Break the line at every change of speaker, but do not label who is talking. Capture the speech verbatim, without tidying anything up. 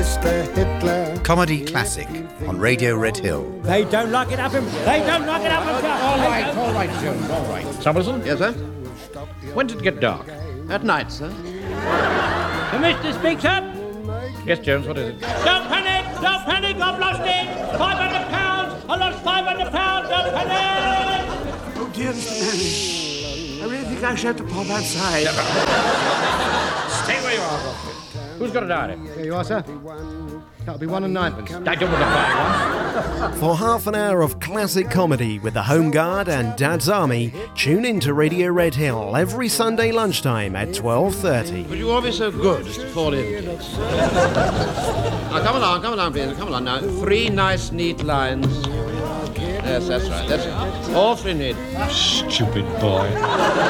Mister Hitler.
Comedy classic on Radio Red Hill.
They don't lock it up. In, they don't lock it up. In,
all right, all right, Jones, all right.
Summerson?
Yes, sir?
When did it get dark?
At night, sir.
The mister speaks up.
Yes, Jones, what is it?
Don't panic! Don't panic! I've lost it! five hundred pounds! I lost five hundred pounds! Don't panic!
Oh, dear Mister Manning. I really think I shall have to pop outside.
Stay where you are, Rockford. Who's got a diary?
Here you are, sir. That'll be one and ninepence.
I don't want to buy one.
For half an hour of classic comedy with the Home Guard and Dad's Army, tune in to Radio Red Hill every Sunday lunchtime at twelve thirty.
Would you all be so good as to fall in, please? Now, come along, come along, please. Come along now. Three nice, neat lines. Yes, that's right. That's it. All three neat.
Stupid boy.